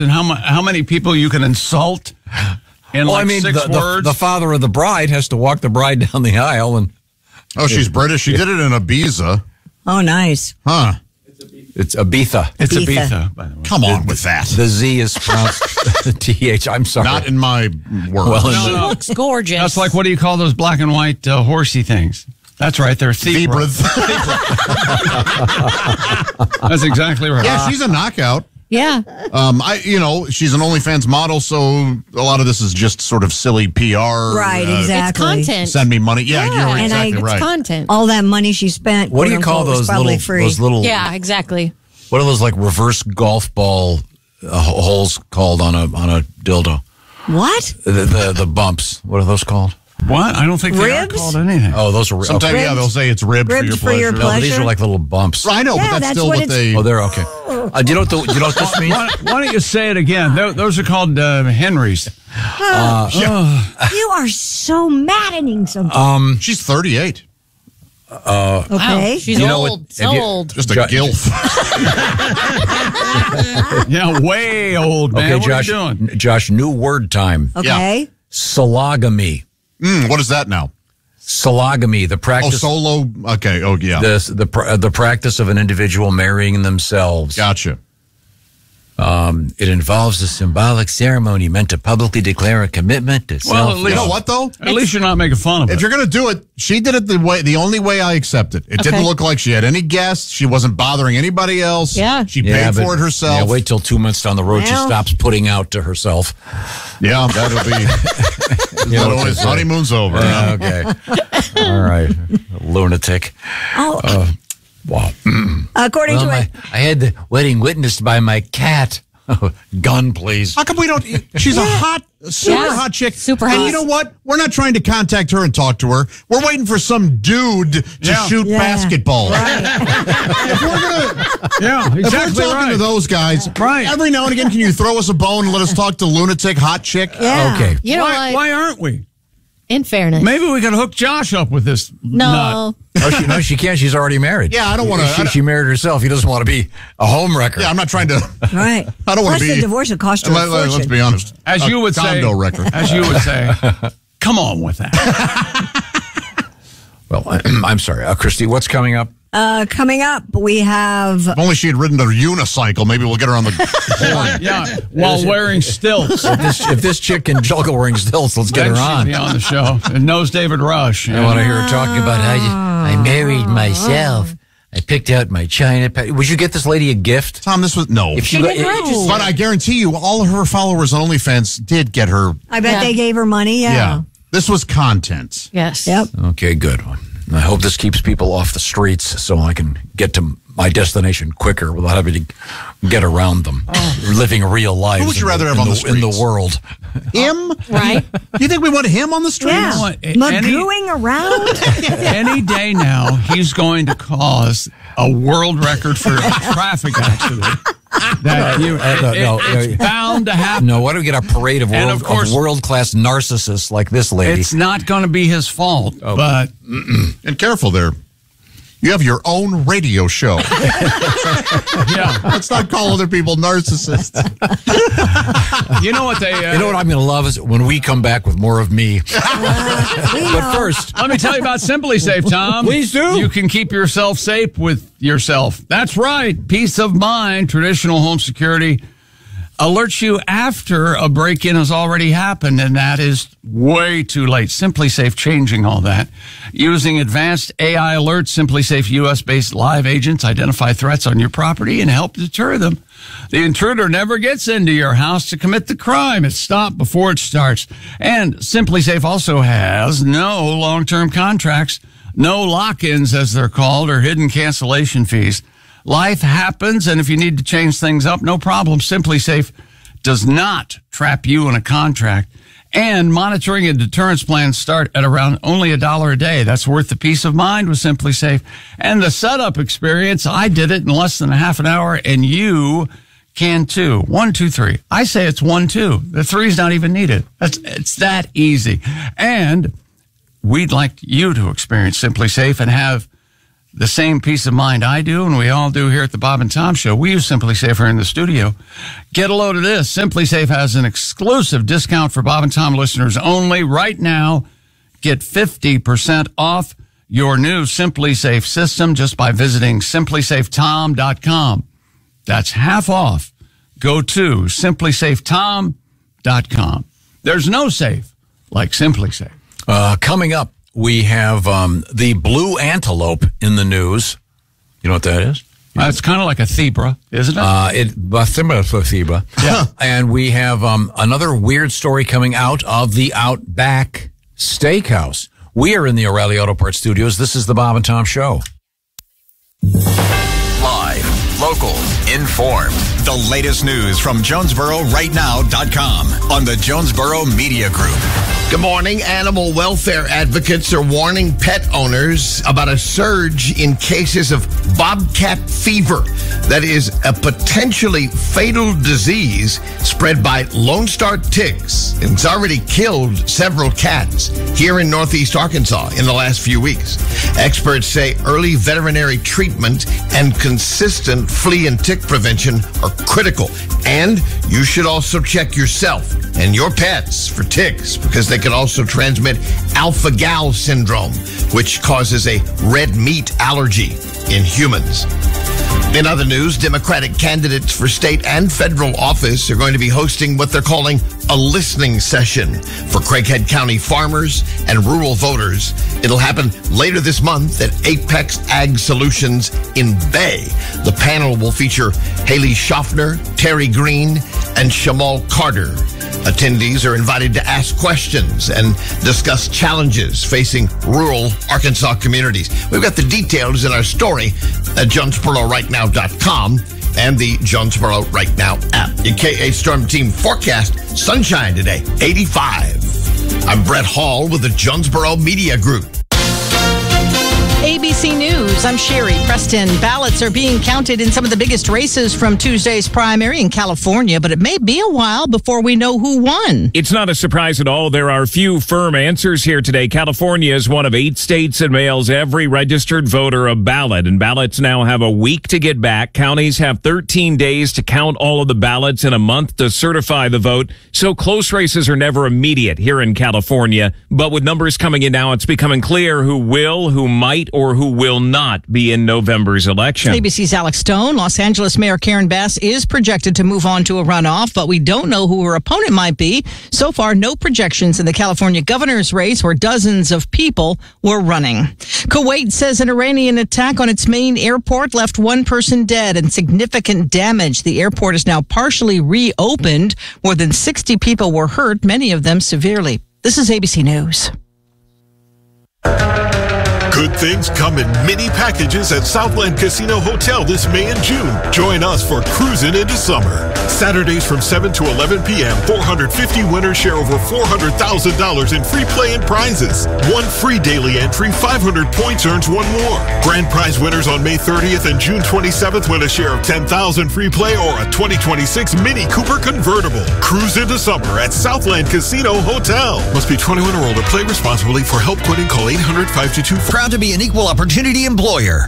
and how many people you can insult in six words. The father of the bride has to walk the bride down the aisle. And she's British. She did it in Ibiza. Oh, nice. Huh. It's Ibiza. It's Ibiza, by the way. Come on with that. The Z is pronounced TH. I'm sorry. Not in my world. Well, She looks gorgeous. That's like, what do you call those black and white horsey things? That's right, they're zebra. That's exactly right. Yeah, she's a knockout. Yeah. She's an OnlyFans model, so a lot of this is just sort of silly PR. Right, exactly. It's content. Send me money. Yeah, you're and exactly right. It's content. All that money she spent. What do you call those little? Yeah, exactly. What are those like reverse golf ball holes called on a dildo? What? The bumps. What are those called? What? I don't think they are Ribs? called anything. Oh, those are Sometimes, okay. yeah, they'll say it's ribbed Ribs for your pleasure. No, these are like little bumps. I know, Yeah, but that's still what they... Oh, they're okay. Do you know what this means? Why don't you say it again? Those are called Henrys. You are so maddening sometimes. She's 38. Okay. Wow, she's You know old. what- So have you- old. Just a gilf. Yeah, way old, man. Okay, What Josh. are you doing? Josh, new word time. Okay. Sologamy. What is that now? Sologamy, the Oh, practice. solo. Okay. Oh, yeah. The practice of an individual marrying themselves. Gotcha. It involves a symbolic ceremony meant to publicly declare a commitment to Well, self. at least, You know what, though? At least you're not making fun of it. If you're going to do it, she did it the only way I accept it. It didn't look like she had any guests. She wasn't bothering anybody else. Yeah. She paid for it herself. Yeah, wait till 2 months down the road she Well. stops putting out to herself. Yeah, that'll be... what they honeymoon's over. Yeah, okay. All right. Lunatic. Oh. Wow. According Well, to it. I had the wedding witnessed by my cat. Gun, please. How come we don't... She's a super Yeah. hot chick. Super And hot. you know what? We're not trying to contact her and talk to her. We're waiting for some dude to Yeah. shoot Yeah. basketball. If we're gonna... Yeah, If we're exactly talking right. to those guys, Right. every now and again, can you throw us a bone and let us talk to lunatic hot chick? Yeah. Okay. You know why, what? why aren't we? In fairness. Maybe we could hook Josh up with this nut. No. No, she can't. She's already married. Yeah, I don't want to. She married herself. He doesn't want to be a home wrecker. Yeah, I'm not trying to. Right. I don't want Plus to be. the divorce will cost her a Let's fortune. be honest. As you would say, condo wrecker. As you would say, come on with that. Well, I'm sorry. Christy, what's coming up? Coming up, we have... If only she had ridden a unicycle, maybe we'll get her on the horn. Yeah, while wearing stilts. If this chick can juggle wearing stilts, let's get Then her she'd on. be on the show. And knows David Rush. I want to hear her talking about how I married myself. I picked out my china. Would you get this lady a gift? Tom, this was no. If She didn't register. But I guarantee you, all of her followers on OnlyFans did get her. I bet Yeah. they gave her money, yeah. This was content. Yes. Yep. Okay, good. I hope this keeps people off the streets so I can get to my destination quicker without having to get around them. Living real lives. Who would you rather have on the in the streets? world? Him? Right? You think we want him on the streets? Yeah. know what? Magooing around? Any day now, he's going to cause a world record for a traffic accident. It's bound to happen. No, why don't we get a parade of And of course- world-class narcissists like this lady? It's not going to be his fault, but And careful there. You have your own radio show. yeah, Let's not call other people narcissists. you know what they. You know what I'm going to love is when we come back with more of me. But first, Let me tell you about Simply Safe, Tom. Please do. You can keep yourself safe with yourself. That's right. Peace of mind. Traditional home security alerts you after a break-in has already happened, and that is way too late. Simply Safe changing all that. Using advanced AI alerts, Simply Safe U.S.-based live agents identify threats on your property and help deter them. The intruder never gets into your house to commit the crime. It's stopped before it starts. And Simply Safe also has no long-term contracts, no lock-ins, as they're called, or hidden cancellation fees. Life happens, and if you need to change things up, no problem. Simply Safe does not trap you in a contract. And monitoring and deterrence plans start at around only $1 a day. That's worth the peace of mind with Simply Safe. And the setup experience, I did it in less than a half an hour, and you can too. 1, 2, 3. I say it's 1, 2. The 3 is not even needed. It's that easy. And we'd like you to experience Simply Safe and have the same peace of mind I do, and we all do here at the Bob and Tom Show. We use Simply Safe here in the studio. Get a load of this. Simply Safe has an exclusive discount for Bob and Tom listeners only right now. Get 50% off your new Simply Safe system just by visiting simplysafetom.com. That's half off. Go to simplysafetom.com. There's no safe like Simply Safe. Coming up, we have the blue antelope in the news. You know what that is? It's kind of like a zebra, isn't it? Zebra. Yeah. And we have another weird story coming out of the Outback Steakhouse. We are in the O'Reilly Auto Parts Studios. This is the Bob and Tom Show. Live, local, informed. The latest news from JonesboroRightNow.com on the Jonesboro Media Group. Good morning. Animal welfare advocates are warning pet owners about a surge in cases of bobcat fever. That is a potentially fatal disease spread by Lone Star ticks. It's already killed several cats here in Northeast Arkansas in the last few weeks. Experts say early veterinary treatment and consistent flea and tick prevention are critical. And you should also check yourself and your pets for ticks because they can also transmit alpha-gal syndrome, which causes a red meat allergy in humans. In other news, Democratic candidates for state and federal office are going to be hosting what they're calling a listening session for Craighead County farmers and rural voters. It'll happen later this month at Apex Ag Solutions in Bay. The panel will feature Haley Schaffner, Terry Green, and Shamal Carter. Attendees are invited to ask questions and discuss challenges facing rural Arkansas communities. We've got the details in our story at JonesboroRightNow.com and the Jonesboro Right Now app. The KA Storm Team forecast, sunshine today, 85. I'm Brett Hall with the Jonesboro Media Group. ABC News, I'm Sherry Preston. Ballots are being counted in some of the biggest races from Tuesday's primary in California, but it may be a while before we know who won. It's not a surprise at all. There are few firm answers here today. California is one of 8 states that mails every registered voter a ballot, and ballots now have a week to get back. Counties have 13 days to count all of the ballots and a month to certify the vote, so close races are never immediate here in California. But with numbers coming in now, it's becoming clear who will, who might, or who will not be in November's election. ABC's Alex Stone. Los Angeles Mayor Karen Bass is projected to move on to a runoff, but we don't know who her opponent might be. So far, no projections in the California governor's race where dozens of people were running. Kuwait says an Iranian attack on its main airport left one person dead and significant damage. The airport is now partially reopened. More than 60 people were hurt, many of them severely. This is ABC News. Good things come in mini packages at Southland Casino Hotel this May and June. Join us for Cruising into Summer. Saturdays from 7 to 11 p.m., 450 winners share over $400,000 in free play and prizes. One free daily entry, 500 points earns one more. Grand prize winners on May 30th and June 27th win a share of $10,000 free play or a 2026 Mini Cooper convertible. Cruise into Summer at Southland Casino Hotel. Must be 21 or older. Play responsibly. For help quitting, call 800-522-4. Proud to be an equal opportunity employer.